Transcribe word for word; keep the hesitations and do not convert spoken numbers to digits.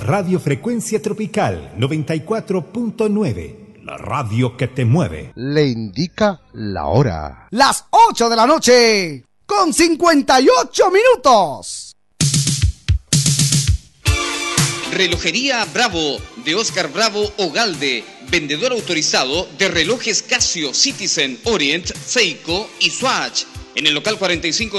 Radio Frecuencia Tropical noventa y cuatro punto nueve, la radio que te mueve. Le indica la hora. Las ocho de la noche, con cincuenta y ocho minutos. Relojería Bravo, de Oscar Bravo Ogalde, vendedor autorizado de relojes Casio, Citizen, Orient, Seiko y Swatch. En el local cuarenta y cinco